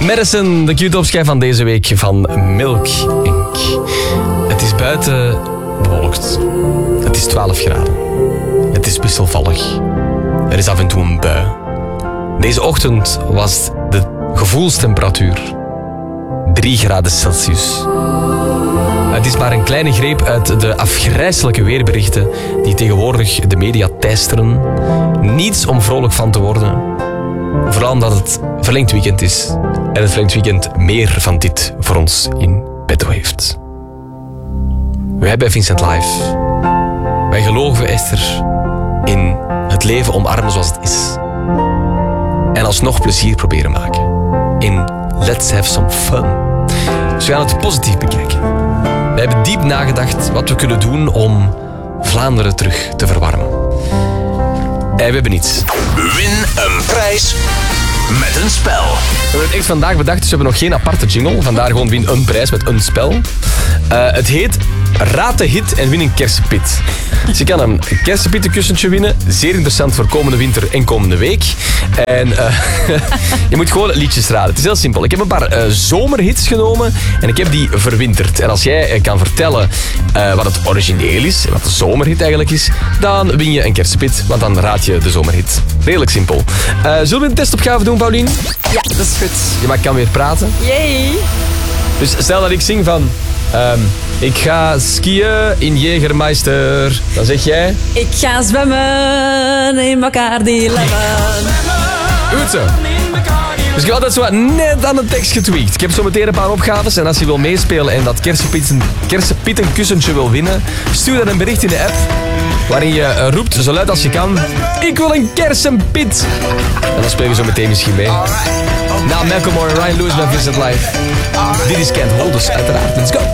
Madison, de Q-topschijf van deze week van Milk Inc. Het is buiten bewolkt. Het is 12 graden. Het is wisselvallig. Er is af en toe een bui. Deze ochtend was de gevoelstemperatuur 3 graden Celsius. Het is maar een kleine greep uit de afgrijselijke weerberichten die tegenwoordig de media teisteren. Niets om vrolijk van te worden. Vooral omdat het verlengd weekend is. En het verlengd weekend meer van dit voor ons in petto heeft. Wij bij Vincent Live. Wij geloven, Esther, in het leven omarmen zoals het is. En alsnog plezier proberen maken. In let's have some fun. Dus we gaan het positief bekijken. We hebben diep nagedacht wat we kunnen doen om Vlaanderen terug te verwarmen. En we hebben niets. Win een prijs met een spel. We hebben het echt vandaag bedacht, dus we hebben nog geen aparte jingle. Vandaar gewoon win een prijs met een spel. Het heet Raad de hit en win een kersenpit. Dus je kan een kersenpittenkussentje winnen. Zeer interessant voor komende winter en komende week. En je moet gewoon liedjes raden. Het is heel simpel. Ik heb een paar zomerhits genomen en ik heb die verwinterd. En als jij kan vertellen wat het origineel is, wat de zomerhit eigenlijk is, dan win je een kersenpit, want dan raad je de zomerhit. Redelijk simpel. Zullen we een testopgave doen, Paulien? Ja, dat is goed. Je kan weer praten. Yay! Dus stel dat ik zing van... ik ga skiën in Jägermeister. Dan zeg jij... Ik ga zwemmen in Bacardi Lemon. Goed zo. Dus ik heb altijd zo net aan de tekst getweakt. Ik heb zo meteen een paar opgaves. En als je wil meespelen en dat kersenpittenkussentje wil winnen, stuur dan een bericht in de app waarin je roept, zo luid als je kan, ik wil een kersenpit. En dan speel je zo meteen misschien mee. Nou, Malcolm Moore en Ryan Lewis bij Vincent Live. Dit is Can't Hold Us, uiteraard. Let's go.